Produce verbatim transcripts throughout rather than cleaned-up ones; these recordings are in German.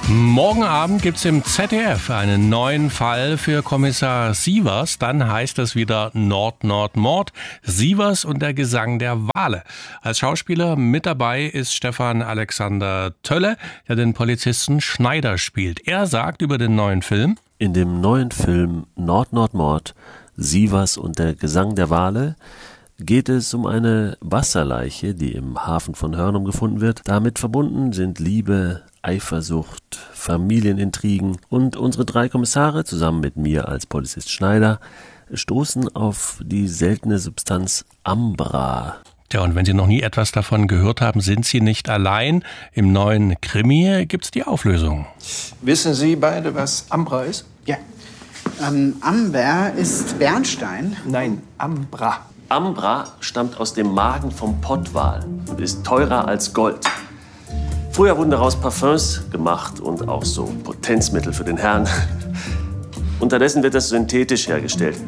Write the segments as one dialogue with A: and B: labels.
A: Morgen Abend gibt's im Z D F einen neuen Fall für Kommissar Sievers. Dann heißt es wieder Nord, Nord, Mord. Sievers und der Gesang der Wale. Als Schauspieler mit dabei ist Stefan Alexander Tölle, der den Polizisten Schneider spielt. Er sagt über den neuen Film:
B: In dem neuen Film Nord, Nord, Mord, Sievers und der Gesang der Wale geht es um eine Wasserleiche, die im Hafen von Hörnum gefunden wird. Damit verbunden sind Liebe, Eifersucht, Familienintrigen, und unsere drei Kommissare zusammen mit mir als Polizist Schneider stoßen auf die seltene Substanz Ambra.
A: Tja, und wenn Sie noch nie etwas davon gehört haben, sind Sie nicht allein. Im neuen Krimi gibt's die Auflösung.
C: Wissen Sie beide, was Ambra ist?
D: Ja. Ähm, Amber ist Bernstein.
C: Nein, Ambra.
B: Ambra stammt aus dem Magen vom Pottwal und ist teurer als Gold. Früher wurden daraus Parfums gemacht und auch so Potenzmittel für den Herrn. Unterdessen wird das synthetisch hergestellt.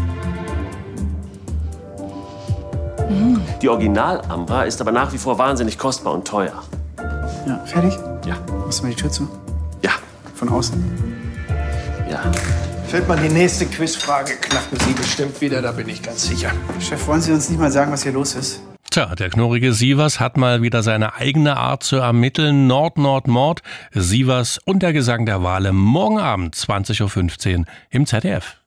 D: Mhm.
B: Die Original-Ambra ist aber nach wie vor wahnsinnig kostbar und teuer.
D: Ja, fertig?
B: Ja.
D: Machst du mal die Tür zu?
B: Ja.
D: Von außen?
B: Ja.
C: Fällt man die nächste Quizfrage, knacken Sie bestimmt wieder, da bin ich ganz sicher.
D: Chef, wollen Sie uns nicht mal sagen, was hier los ist?
A: Tja, der knurrige Sievers hat mal wieder seine eigene Art zu ermitteln. Nord, Nord, Mord, Sievers und der Gesang der Wale morgen Abend zwanzig Uhr fünfzehn im Z D F.